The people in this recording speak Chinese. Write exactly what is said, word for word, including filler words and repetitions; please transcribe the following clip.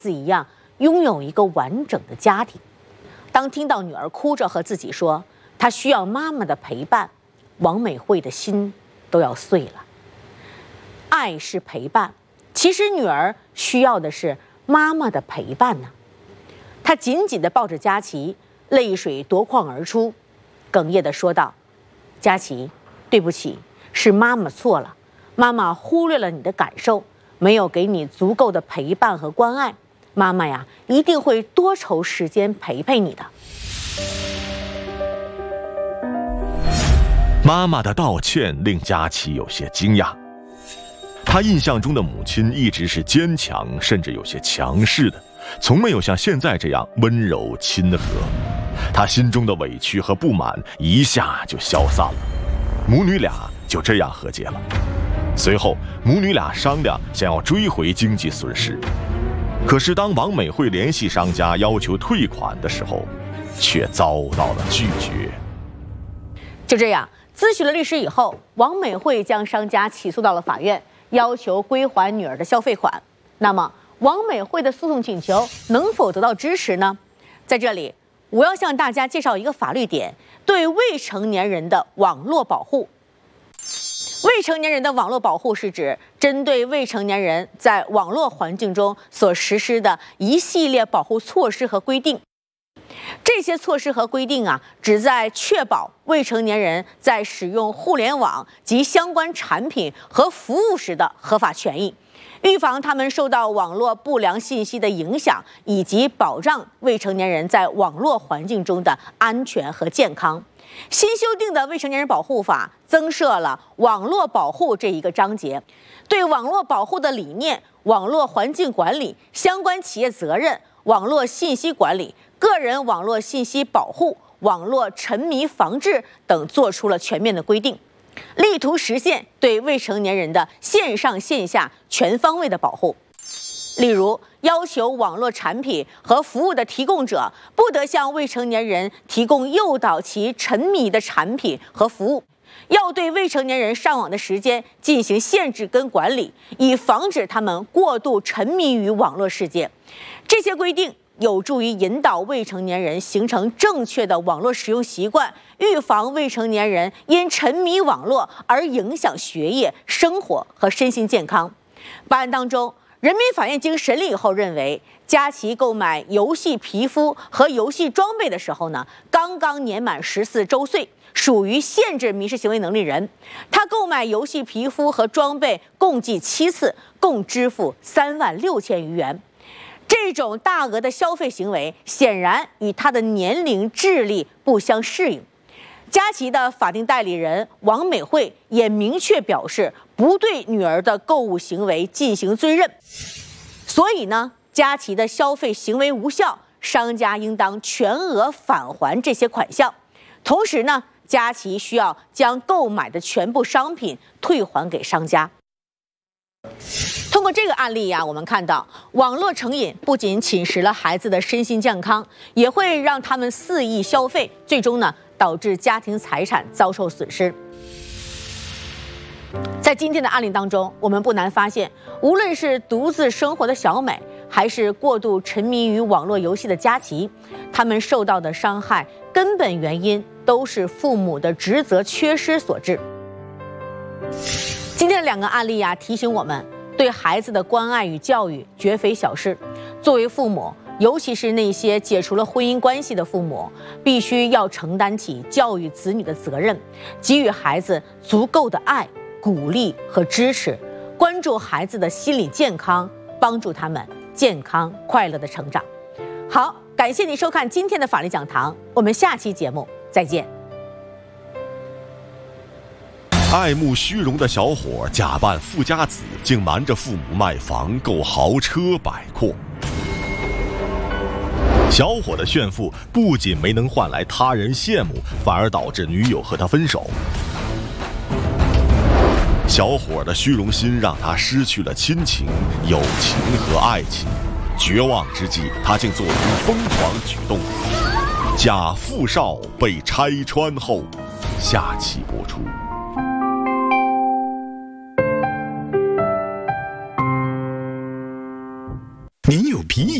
子一样拥有一个完整的家庭。当听到女儿哭着和自己说她需要妈妈的陪伴，王美惠的心都要碎了。爱是陪伴，其实女儿需要的是妈妈的陪伴呢。她紧紧地抱着佳琪，泪水夺眶而出，哽咽地说道：“佳琪，对不起，是妈妈错了，妈妈忽略了你的感受，没有给你足够的陪伴和关爱。妈妈呀，一定会多抽时间陪陪你的。” 妈妈的道歉令佳琪有些惊讶。她印象中的母亲一直是坚强，甚至有些强势的，从没有像现在这样温柔亲和。她心中的委屈和不满一下就消散了，母女俩就这样和解了。随后，母女俩商量想要追回经济损失。可是当王美惠联系商家要求退款的时候，却遭到了拒绝。 就这样，咨询了律师以后，王美惠将商家起诉到了法院，要求归还女儿的消费款。那么，王美惠的诉讼请求能否得到支持呢？在这里，我要向大家介绍一个法律点：对未成年人的网络保护。未成年人的网络保护是指针对未成年人在网络环境中所实施的一系列保护措施和规定。这些措施和规定啊，旨在确保未成年人在使用互联网及相关产品和服务时的合法权益，预防他们受到网络不良信息的影响，以及保障未成年人在网络环境中的安全和健康。新修订的《未成年人保护法》增设了网络保护这一个章节，对网络保护的理念、网络环境管理、相关企业责任、网络信息管理、个人网络信息保护、网络沉迷防治等做出了全面的规定，力图实现对未成年人的线上线下全方位的保护。例如，要求网络产品和服务的提供者不得向未成年人提供诱导其沉迷的产品和服务，要对未成年人上网的时间进行限制跟管理，以防止他们过度沉迷于网络世界。这些规定有助于引导未成年人形成正确的网络使用习惯，预防未成年人因沉迷网络而影响学业、生活和身心健康。本案当中，人民法院经审理以后认为，佳琪购买游戏皮肤和游戏装备的时候呢，刚刚年满十四周岁，属于限制民事行为能力人。他购买游戏皮肤和装备共计七次，共支付三万六千余元。这种大额的消费行为显然与他的年龄、智力不相适应。佳琪的法定代理人王美惠也明确表示不对女儿的购物行为进行追认，所以呢，佳琪的消费行为无效，商家应当全额返还这些款项。同时呢，佳琪需要将购买的全部商品退还给商家。通过这个案例呀、啊，我们看到网络成瘾不仅侵蚀了孩子的身心健康，也会让他们肆意消费，最终呢导致家庭财产遭受损失。在今天的案例当中，我们不难发现，无论是独自生活的小美，还是过度沉迷于网络游戏的佳琪，他们受到的伤害根本原因都是父母的职责缺失所致。今天的两个案例啊，提醒我们对孩子的关爱与教育绝非小事。作为父母，尤其是那些解除了婚姻关系的父母，必须要承担起教育子女的责任，给予孩子足够的爱、鼓励和支持，关注孩子的心理健康，帮助他们健康快乐的成长。好，感谢您收看今天的法律讲堂，我们下期节目再见。 爱慕虚荣的小伙假扮富家子，竟瞒着父母卖房购豪车百阔。小伙的炫富不仅没能换来他人羡慕，反而导致女友和他分手。小伙的虚荣心让他失去了亲情、友情和爱情。绝望之际，他竟做出疯狂举动。假富少被拆穿后，下期播出。 您有皮。